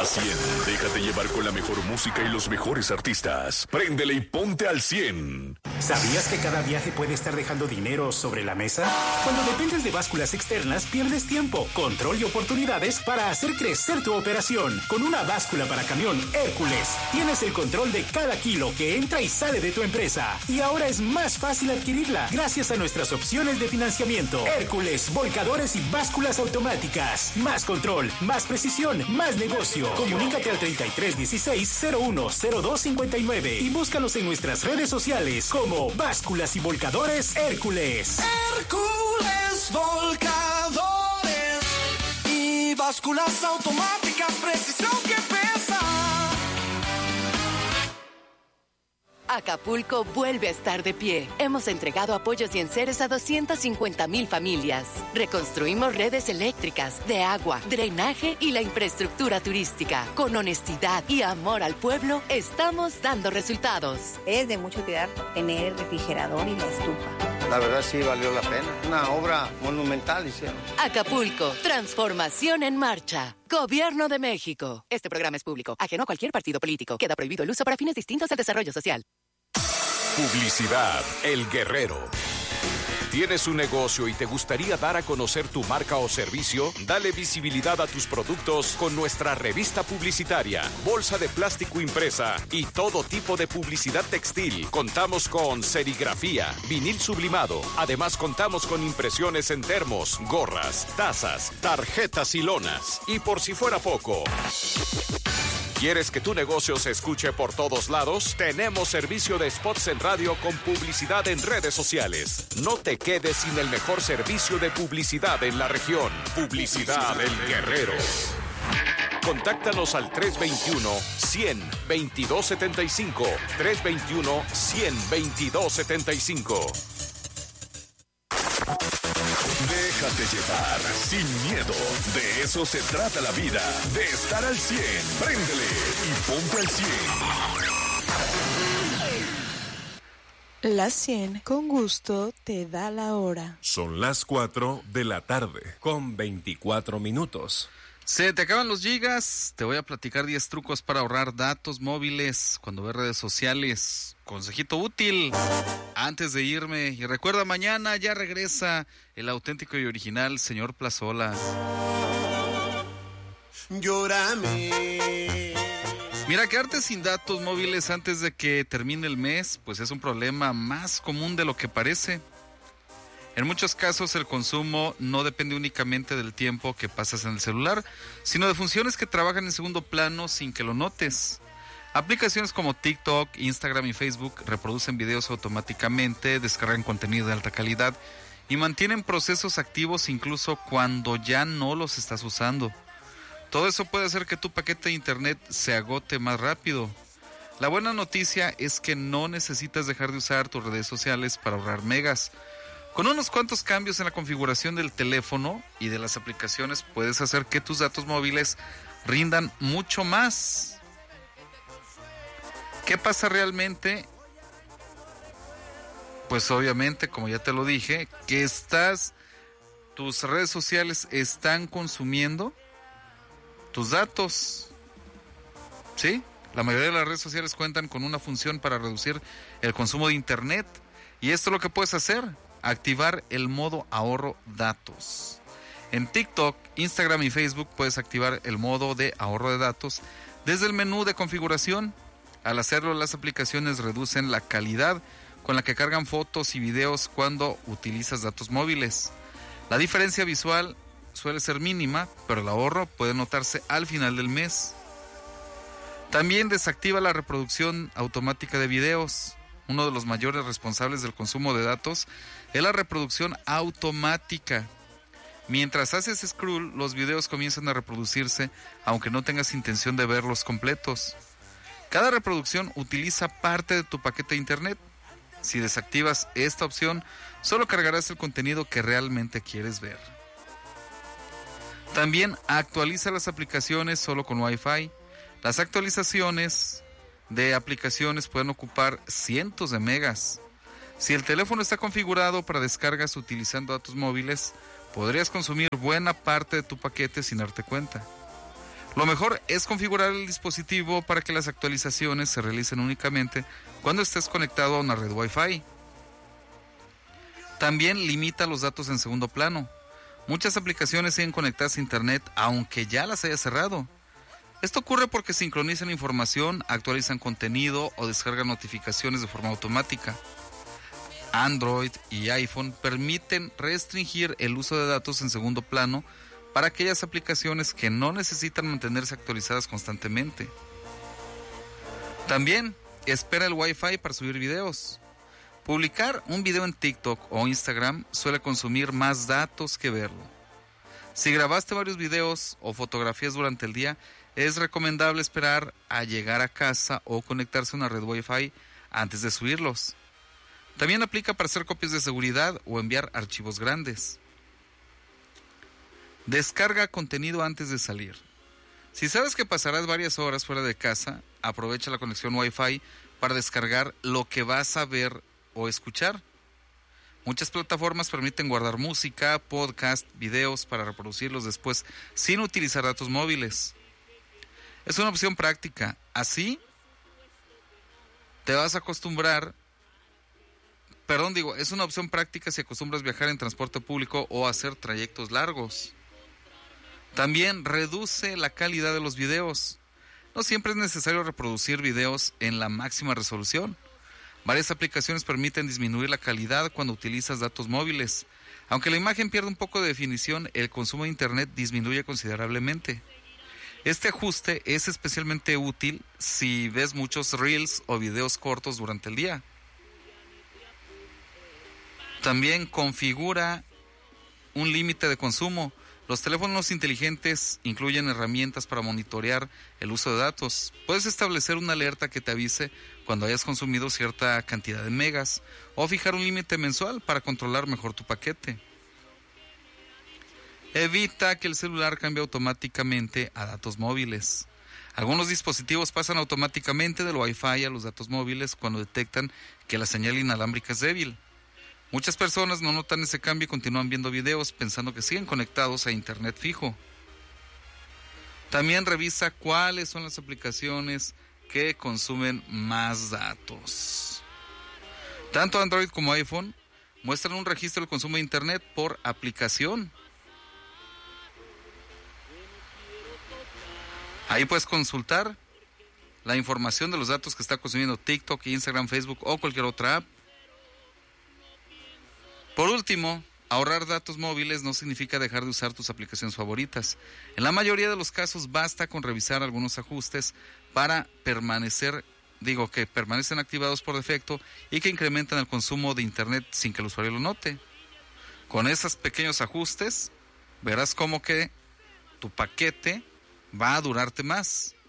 al 100. Déjate llevar con la mejor música y los mejores artistas. Préndele y ponte al 100. ¿Sabías que cada viaje puede estar dejando dinero sobre la mesa? Cuando dependes de básculas externas, pierdes tiempo, control y oportunidades para hacer crecer tu operación. Con una báscula para camión Hércules, tienes el control de cada kilo que entra y sale de tu empresa. Y ahora es más fácil adquirirla gracias a nuestras opciones de financiamiento. Hércules, volcadores y básculas automáticas. Más control, más precisión, más negocio. Comunícate al 3316-010259 y búscanos en nuestras redes sociales como Básculas y Volcadores Hércules. Hércules, volcadores y básculas automáticas, precisión que pesa. Acapulco vuelve a estar de pie. Hemos entregado apoyos y enseres a 250,000 familias. Reconstruimos redes eléctricas, de agua, drenaje y la infraestructura turística. Con honestidad y amor al pueblo, estamos dando resultados. Es de mucho cuidar tener el refrigerador y la estufa. La verdad sí valió la pena. Una obra monumental hicieron. Acapulco, transformación en marcha. Gobierno de México. Este programa es público, ajeno a cualquier partido político. Queda prohibido el uso para fines distintos al desarrollo social. Publicidad El Guerrero. ¿Tienes un negocio y te gustaría dar a conocer tu marca o servicio? Dale visibilidad a tus productos con nuestra revista publicitaria, bolsa de plástico impresa y todo tipo de publicidad textil. Contamos con serigrafía, vinil sublimado. Además, contamos con impresiones en termos, gorras, tazas, tarjetas y lonas. Y por si fuera poco, ¿quieres que tu negocio se escuche por todos lados? Tenemos servicio de spots en radio con publicidad en redes sociales. No te quedes sin el mejor servicio de publicidad en la región. Publicidad El Guerrero. Contáctanos al 321-100-2275. 321-100-2275. Déjate llevar sin miedo. De eso se trata la vida. De estar al 100. Préndele y ponte al 100. Las 100 con gusto te da la hora. Son las 4 de la tarde con 24 minutos. Se te acaban los gigas. Te voy a platicar 10 trucos para ahorrar datos móviles cuando ves redes sociales. Consejito útil antes de irme. Y recuerda, mañana ya regresa el auténtico y original señor Plazola. Llórame. Mira, quedarte sin datos móviles antes de que termine el mes, pues es un problema más común de lo que parece. En muchos casos el consumo no depende únicamente del tiempo que pasas en el celular, sino de funciones que trabajan en segundo plano sin que lo notes. Aplicaciones como TikTok, Instagram y Facebook reproducen videos automáticamente, descargan contenido de alta calidad y mantienen procesos activos incluso cuando ya no los estás usando. Todo eso puede hacer que tu paquete de internet se agote más rápido. La buena noticia es que no necesitas dejar de usar tus redes sociales para ahorrar megas. Con unos cuantos cambios en la configuración del teléfono y de las aplicaciones puedes hacer que tus datos móviles rindan mucho más. ¿Qué pasa realmente? Pues obviamente, como ya te lo dije, que tus redes sociales están consumiendo tus datos. ¿Sí? La mayoría de las redes sociales cuentan con una función para reducir el consumo de internet. Y esto es lo que puedes hacer: activar el modo ahorro datos. En TikTok, Instagram y Facebook puedes activar el modo de ahorro de datos desde el menú de configuración. Al hacerlo, las aplicaciones reducen la calidad con la que cargan fotos y videos cuando utilizas datos móviles. La diferencia visual suele ser mínima, pero el ahorro puede notarse al final del mes. También desactiva la reproducción automática de videos. Uno de los mayores responsables del consumo de datos es la reproducción automática. Mientras haces scroll, los videos comienzan a reproducirse, aunque no tengas intención de verlos completos. Cada reproducción utiliza parte de tu paquete de internet. Si desactivas esta opción, solo cargarás el contenido que realmente quieres ver. También actualiza las aplicaciones solo con Wi-Fi. Las actualizaciones de aplicaciones pueden ocupar cientos de megas. Si el teléfono está configurado para descargas utilizando datos móviles, podrías consumir buena parte de tu paquete sin darte cuenta. Lo mejor es configurar el dispositivo para que las actualizaciones se realicen únicamente cuando estés conectado a una red Wi-Fi. También limita los datos en segundo plano. Muchas aplicaciones siguen conectadas a internet aunque ya las haya cerrado. Esto ocurre porque sincronizan información, actualizan contenido o descargan notificaciones de forma automática. Android y iPhone permiten restringir el uso de datos en segundo plano para aquellas aplicaciones que no necesitan mantenerse actualizadas constantemente. También espera el Wi-Fi para subir videos. Publicar un video en TikTok o Instagram suele consumir más datos que verlo. Si grabaste varios videos o fotografías durante el día, es recomendable esperar a llegar a casa o conectarse a una red Wi-Fi antes de subirlos. También aplica para hacer copias de seguridad o enviar archivos grandes. Descarga contenido antes de salir. Si sabes que pasarás varias horas fuera de casa, aprovecha la conexión Wi-Fi para descargar lo que vas a ver o escuchar. Muchas plataformas permiten guardar música, podcast, videos para reproducirlos después sin utilizar datos móviles. Es una opción práctica. Así te vas a acostumbrar. Es una opción práctica si acostumbras viajar en transporte público o hacer trayectos largos. También reduce la calidad de los videos. No siempre es necesario reproducir videos en la máxima resolución. Varias aplicaciones permiten disminuir la calidad cuando utilizas datos móviles. Aunque la imagen pierde un poco de definición, el consumo de internet disminuye considerablemente. Este ajuste es especialmente útil si ves muchos reels o videos cortos durante el día. También configura un límite de consumo. Los teléfonos inteligentes incluyen herramientas para monitorear el uso de datos. Puedes establecer una alerta que te avise cuando hayas consumido cierta cantidad de megas o fijar un límite mensual para controlar mejor tu paquete. Evita que el celular cambie automáticamente a datos móviles. Algunos dispositivos pasan automáticamente del Wi-Fi a los datos móviles cuando detectan que la señal inalámbrica es débil. Muchas personas no notan ese cambio y continúan viendo videos pensando que siguen conectados a internet fijo. También revisa cuáles son las aplicaciones que consumen más datos. Tanto Android como iPhone muestran un registro del consumo de internet por aplicación. Ahí puedes consultar la información de los datos que está consumiendo TikTok, Instagram, Facebook o cualquier otra app. Por último, ahorrar datos móviles no significa dejar de usar tus aplicaciones favoritas. En la mayoría de los casos basta con revisar algunos ajustes para que permanecen activados por defecto y que incrementan el consumo de internet sin que el usuario lo note. Con esos pequeños ajustes, verás cómo que tu paquete va a durarte más.